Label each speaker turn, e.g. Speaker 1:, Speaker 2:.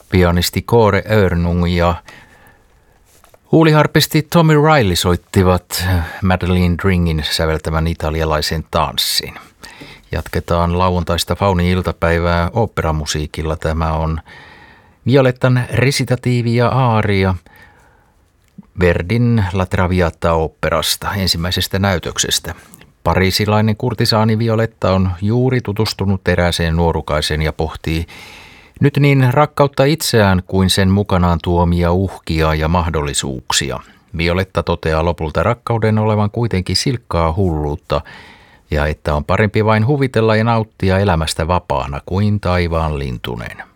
Speaker 1: Pianisti Kåre Örnung ja huuliharpisti Tommy Riley soittivat Madeleine Dringin säveltämän italialaisen tanssin. Jatketaan lauantaista Fauni-iltapäivää oopperamusiikilla. Tämä on Violettan resitatiivi ja aaria Verdin La Traviata-oopperasta, ensimmäisestä näytöksestä. Pariisilainen kurtisaani Violetta on juuri tutustunut erääseen nuorukaiseen ja pohtii nyt niin rakkautta itseään kuin sen mukanaan tuomia uhkia ja mahdollisuuksia. Violetta toteaa lopulta rakkauden olevan kuitenkin silkkaa hulluutta ja että on parempi vain huvitella ja nauttia elämästä vapaana kuin taivaan lintunen.